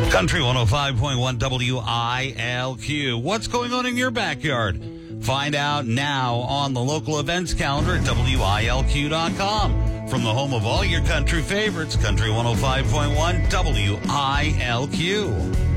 Country 105.1 WILQ. What's going on in your backyard? Find out now on the local events calendar at WILQ.com. From the home of all your country favorites, Country 105.1 WILQ.